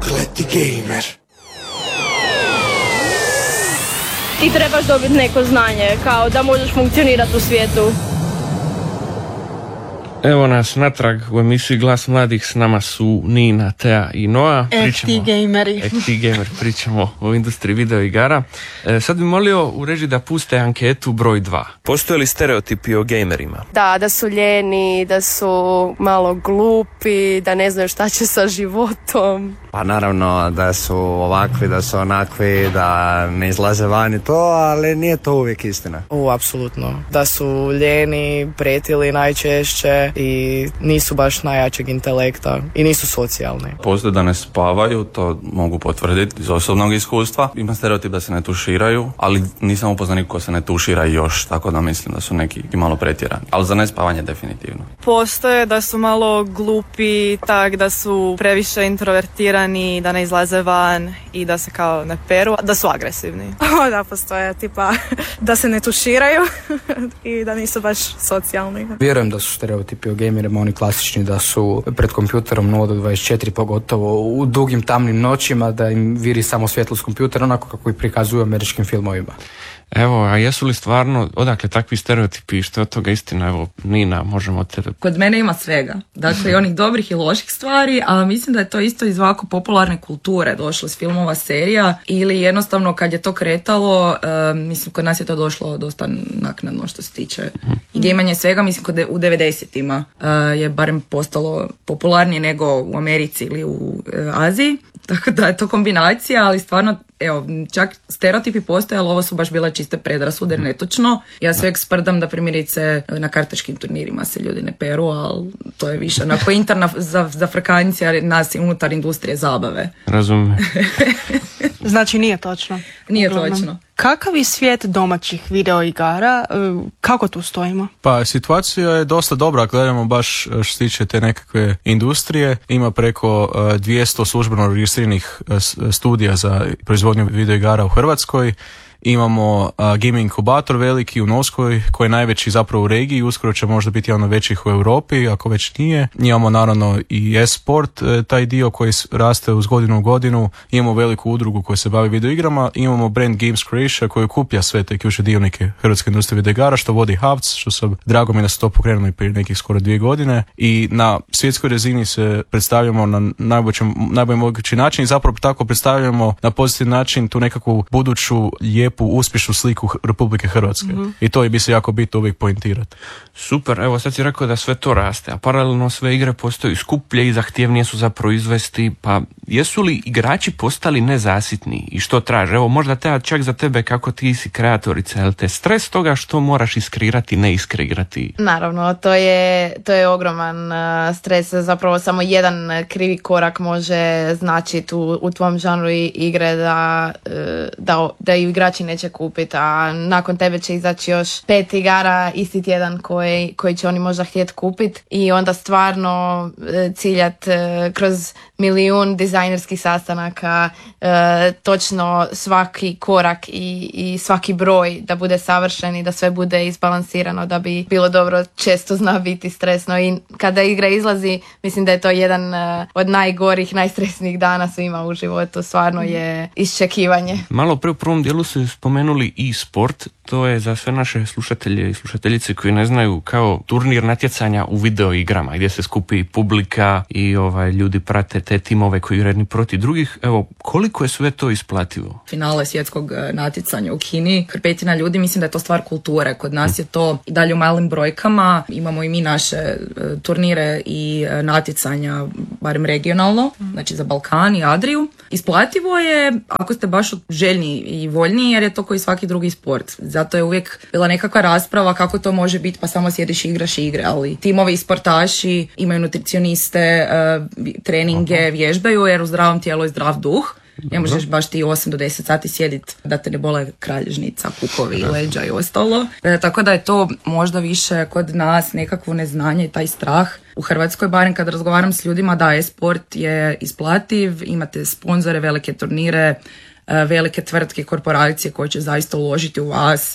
Prokleti gamer. Ti trebaš dobiti neko znanje, kao da možeš funkcionirati u svijetu. Evo nas natrag u emisiji Glas mladih, s nama su Nina, Tea i Noa. FT gameri. FT gamer, pričamo o industriji video igara. Sad bi molio u režiji da puste anketu broj 2. Postoje li stereotipi o gamerima? Da su ljeni, da su malo glupi, da ne znaju šta će sa životom. Pa naravno da su ovakvi, da su onakvi, da ne izlaze vani to, ali nije to uvijek istina. Apsolutno. Da su ljeni, pretili najčešće i nisu baš najjačeg intelekta i nisu socijalni. Postoje da ne spavaju, to mogu potvrditi iz osobnog iskustva. Ima stereotip da se ne tuširaju, ali nisam upoznanik ko se ne tušira još, tako da mislim da su neki i malo pretjerani. Ali za nespavanje definitivno. Postoje da su malo glupi, tak da su previše introvertirani, da ne izlaze van i da se kao ne peru, da su agresivni. Da, postoje, tipa da se ne tuširaju i da nisu baš socijalni. Vjerujem da su stereotipi o gamerima oni klasični, da su pred kompjuterom 0 do 24, pogotovo u dugim tamnim noćima, da im viri samo svjetlost kompjutera, onako kako ih prikazuju u američkim filmovima. Evo, a jesu li stvarno, odakle takvi stereotipi, što je od toga istina? Evo, Nina, možemo od tebe. Kod mene ima svega. Dakle, i onih dobrih i loših stvari, a mislim da je to isto iz ovako popularne kulture došlo, s filmova, serija, ili jednostavno kad je to kretalo, mislim, kod nas je to došlo dosta naknadno što se tiče i gejmanje svega, mislim, u 90-ima je barem postalo popularnije nego u Americi ili u Aziji. Tako da je to kombinacija, ali stvarno, evo, čak stereotipi postoje, ali ovo su baš bile čiste predrasude, netočno. Ja sve sprdam da primjerice na kartaškim turnirima se ljudi ne peru, ali to je više onako interna za frkancija nas unutar industrije zabave. Razumijem. Znači nije točno. Nije točno. Kakav je svijet domaćih videoigara? Kako tu stojimo? Pa situacija je dosta dobra, ako gledamo baš što se tiče te nekakve industrije. Ima preko 200 službeno registriranih studija za proizvodnju videoigara u Hrvatskoj. Imamo Game Inkubator veliki u Novskoj, koji je najveći zapravo u regiji, uskoro će možda biti jedan od većih u Europi, ako već nije. Imamo naravno i e-sport, taj dio koji raste uz godinu u godinu. Imamo veliku udrugu koja se bavi videoigrama. Imamo brand Games Croatia koji okuplja sve te ključne dionike hrvatske industrije videoigara, što vodi HAVC, što sam drago mi da su to pokrenuli prije nekih skoro 2 godine. I na svjetskoj razini se predstavljamo na najbolji mogući način i zapravo tako predstavljamo na pozitivan način tu nekakvu buduću lijepu, uspješnu sliku Republike Hrvatske. I to bi se jako bitno uvijek pointirati. Super, evo sad si rekao da sve to raste, a paralelno sve igre postaju skuplje i zahtjevnije su za proizvesti, pa jesu li igrači postali nezasitni i što traže? Evo možda te čak za tebe kako ti si kreatorica, jel te stres toga što moraš iskreirati, ne iskreirati? Naravno, to je ogroman stres, zapravo samo jedan krivi korak može značiti u tvom žanru igre da igrači neće kupiti, a nakon tebe će izaći još 5 igara isti tjedan koji će oni možda htjeti kupiti i onda stvarno ciljat kroz milijun dizajnerskih sastanaka točno svaki korak i svaki broj da bude savršen i da sve bude izbalansirano da bi bilo dobro. Često zna biti stresno i kada igra izlazi mislim da je to jedan od najgorih, najstresnijih dana svima u životu, stvarno je iščekivanje. Malo pre u prvom dijelu se spomenuli e-sport, to je za sve naše slušatelje i slušateljice koji ne znaju kao turnir natjecanja u video igrama gdje se skupi publika i ljudi prate te timove koji igraju jedni protiv drugih. Evo, koliko je sve to isplativo? Finale svjetskog natjecanja u Kini, hrpetina ljudi, mislim da je to stvar kulture. Kod nas je to i dalje u malim brojkama, imamo i mi naše turnire i natjecanja, barem regionalno, znači za Balkan i Adriju. Isplativo je ako ste baš željni i voljni, jer je to koji svaki drugi sport. Zato je uvijek bila nekakva rasprava kako to može biti, pa samo sjediš i igraš igre, ali timovi i sportaši imaju nutricioniste, treninge, vježbaju, jer u zdravom tijelu je zdrav duh. Ne možeš baš ti 8 do 10 sati sjediti da te ne bole kralježnica, pukovi, leđa i ostalo. Tako da je to možda više kod nas nekakvo neznanje i taj strah. U Hrvatskoj, barem kad razgovaram s ljudima, da e-sport je isplativ, imate sponzore, velike turnire, velike tvrtke, korporacije koje će zaista uložiti u vas,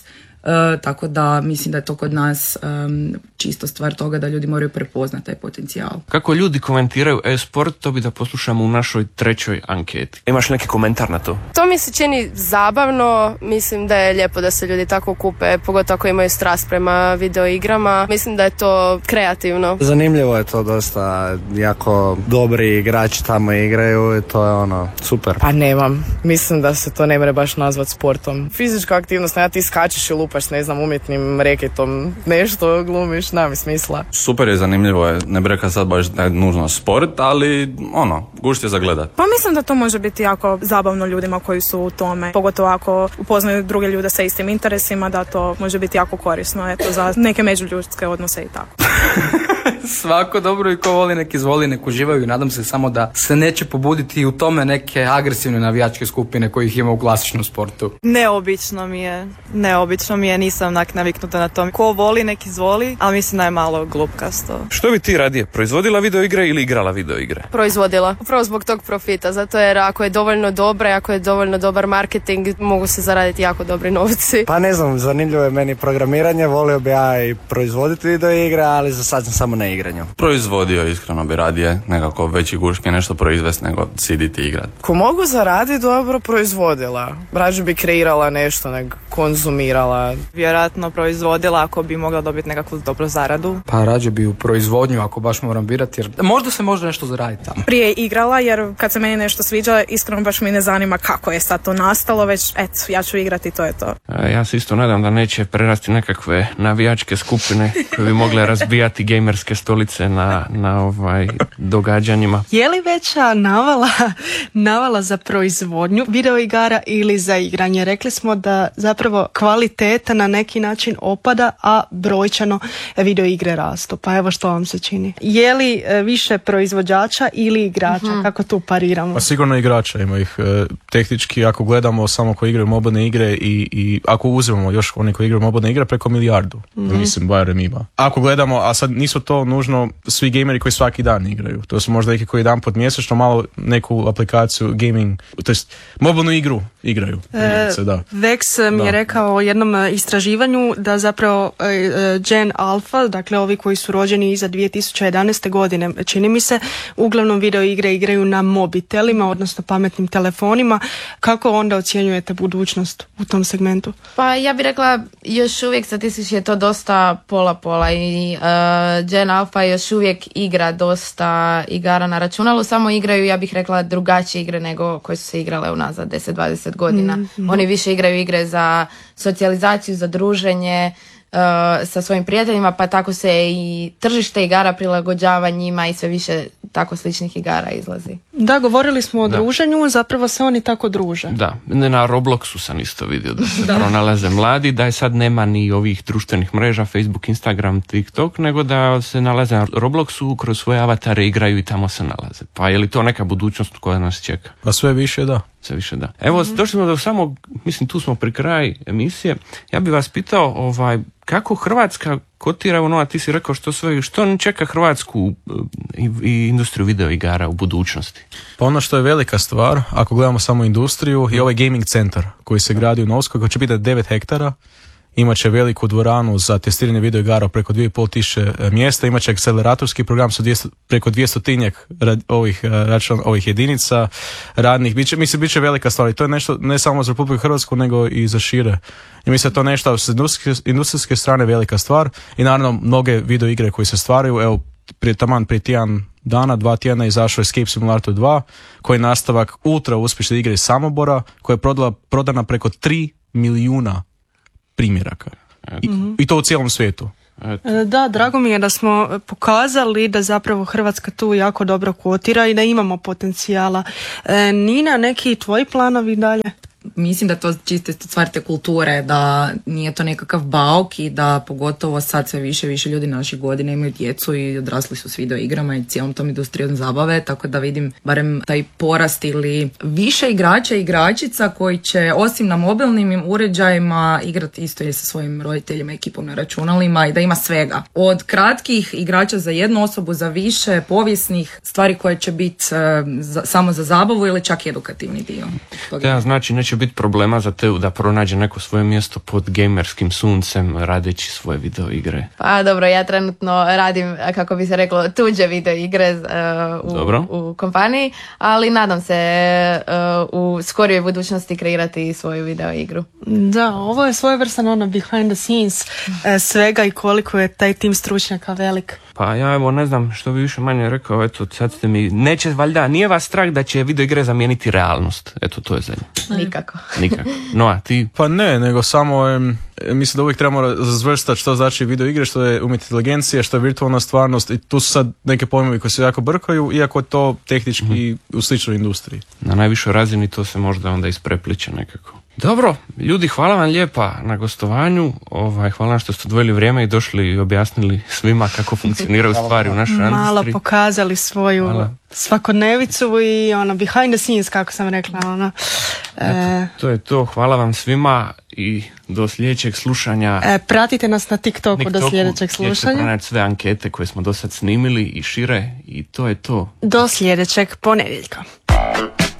tako da mislim da je to kod nas čisto stvar toga da ljudi moraju prepoznati taj potencijal. Kako ljudi komentiraju e-sport, to bi da poslušamo u našoj 3. anketi. Imaš neki komentar na to? To mi se čini zabavno, mislim da je lijepo da se ljudi tako kupe, pogotovo ako imaju strast prema videoigrama. Mislim da je to kreativno. Zanimljivo je to dosta, jako dobri igrači tamo igraju i to je super. Pa nemam, mislim da se to ne može baš nazvat sportom. Fizička aktivnost, ti skačeš i lupaš, ne znam, umjetnim reketom, nešto glumiš, nema mi smisla. Super je, zanimljivo je, ne bi rekao sad baš da je nužno sport, ali gušt je za gledat. Pa mislim da to može biti jako zabavno ljudima koji su u tome, pogotovo ako upoznaju druge ljude sa istim interesima, da to može biti jako korisno, za neke međuljudske odnose i tako. Svako dobro i ko voli nek izvoli, nek uživaju i nadam se samo da se neće pobuditi u tome neke agresivne navijačke skupine kojih ima u klasičnom sportu. Neobično mi je, nisam naviknuta na tom. Ko voli nek izvoli, ali mislim da je malo glupkasto. Što bi ti radije, proizvodila videoigre ili igrala videoigre? Proizvodila. Upravo zbog tog profita, zato jer ako je dovoljno dobra, ako je dovoljno dobar marketing, mogu se zaraditi jako dobri novci. Pa ne znam, zanimljivo je meni programiranje, volio bi ja i proizvoditi videoigre, ali za sad sam samo na igranju. Proizvodio, iskreno bi radije nekako veći guške nešto proizvesti nego siditi i igrat. Ko mogu zaraditi, dobro proizvodila. Rađe bi kreirala nešto, nego konzumirala. Vjerojatno proizvodila ako bi mogla dobiti nekakvu dobru zaradu. Pa rađe bi u proizvodnju ako baš moram birati, jer možda se može nešto zaraditi tamo. Prije igrala, jer kad se meni nešto sviđa, iskreno baš mi ne zanima kako je sad to nastalo, već ja ću igrati, to je to. Ja se isto nadam da neće prerasti nekakve navijačke skupine koje bi mogle razbijati gamerske stolice na događanjima. Je li veća navala za proizvodnju videoigara ili za igranje? Rekli smo da zapravo kvaliteta na neki način opada, a brojčano videoigre rastu. Pa evo što vam se čini. Je li više proizvođača ili igrača? Kako tu pariramo? Pa sigurno igrača, ima ih. Tehnički, ako gledamo samo koji igraju mobilne igre i ako uzmemo još oni koji igraju mobilne igre, preko milijardu. Mislim, barem ima. Ako gledamo, a sad nisu to nužno svi gameri koji svaki dan igraju. To su možda neki koji jedan put mjesečno malo neku aplikaciju gaming, to jest mobilnu igru igraju. Vex mi je rekao u jednom istraživanju da zapravo Gen Alpha, dakle ovi koji su rođeni iza 2011. godine, čini mi se, uglavnom video igre igraju na mobitelima, odnosno pametnim telefonima. Kako onda ocjenjujete budućnost u tom segmentu? Pa ja bih rekla, još uvijek statistički je to dosta pola i Gen Alpha još uvijek igra dosta igara na računalu, samo igraju, ja bih rekla, drugačije igre nego koje su se igrale unazad 10-20 godina. Oni više igraju igre za socijalizaciju, za druženje sa svojim prijateljima, pa tako se i tržište igara prilagođava njima i sve više tako sličnih igara izlazi. Da, govorili smo o druženju, zapravo se oni tako druže. Da, na Robloxu sam isto vidio da se pronalaze mladi, da je sad nema ni ovih društvenih mreža, Facebook, Instagram, TikTok, nego da se nalaze na Robloxu, kroz svoje avatare igraju i tamo se nalaze. Pa je li to neka budućnost koja nas čeka? Pa sve više da. Sve više da. Evo, došli smo do samog, mislim tu smo pri kraju emisije. Ja bih vas pitao, kako Hrvatska kotira, a ti si rekao što čeka Hrvatsku i industriju videoigara u budućnosti? Pa ono što je velika stvar, ako gledamo samo industriju, je ovaj gaming centar koji se gradi u Novskoj, koji će biti 9 hektara. Imaće veliku dvoranu za testiranje videoigara preko 2500 mjesta, imaće akceleratorski program sa preko 200-tinjak ovih jedinica radnih. Bit će velika stvar i to je nešto ne samo za Republiku Hrvatsku nego i za šire. I mislim da to nešto s industrijske strane velika stvar i naravno mnoge videoigre koje se stvaraju. Evo, prije 2 tjedna izašao Escape Simulator 2 koji je nastavak ultra uspješne igre iz Samobora koja je prodana preko 3 milijuna primjeraka. I to u cijelom svijetu. Da, drago mi je da smo pokazali da zapravo Hrvatska tu jako dobro kotira i da imamo potencijala. Nina, neki tvoji planovi dalje? Mislim da to čisto stvar te kulture, da nije to nekakav bauk i da pogotovo sad sve više ljudi naših godina imaju djecu i odrasli su s video igrama i cijelom tom industrijom zabave, tako da vidim barem taj porast ili više igrača i igračica koji će osim na mobilnim uređajima igrati isto i sa svojim roditeljima, ekipom na računalima i da ima svega. Od kratkih igrača za jednu osobu, za više povijesnih stvari koje će biti samo za zabavu ili čak i edukativni dio. Da, znači neće biti biti problema za te da pronađe neko svoje mjesto pod gamerskim suncem radeći svoje video igre? Pa dobro, ja trenutno radim, kako bi se reklo, tuđe video igre u kompaniji, ali nadam se u skorijoj budućnosti kreirati svoju video igru. Da, ovo je svojevrstan behind the scenes svega i koliko je taj tim stručnjaka velik. Pa ja evo ne znam što bi više manje rekao, eto sad ste mi, neće valjda, nije vas strah da će video igre zamijeniti realnost? Eto, to je zadnje. Nikako. No, a ti? Pa ne, nego samo mislim da uvijek trebamo razvrstati što znači video igre, što je umjetna inteligencija, što je virtualna stvarnost i tu su sad neke pojmovi koji se jako brkaju, iako je to tehnički u sličnoj industriji. Na najvišoj razini to se možda onda isprepliče nekako. Dobro, ljudi, hvala vam lijepa na gostovanju, hvala vam što ste odvojili vrijeme i došli i objasnili svima kako funkcioniraju stvari u našoj industriji. Malo pokazali svoju svakodnevicu i behind the scenes, kako sam rekla. To je to, hvala vam svima i do sljedećeg slušanja. Pratite nas na TikToku do sljedećeg slušanja. Ćete pronaći sve ankete koje smo do sad snimili i šire i to je to. Do sljedećeg ponedjeljka.